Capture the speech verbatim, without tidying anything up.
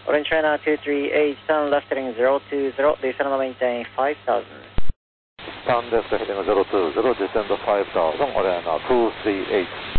Orange China two three eight, stand left heading zero two zero, descend and maintain five thousand. Stand left heading zero two zero, descend five thousand, Orange two three eight.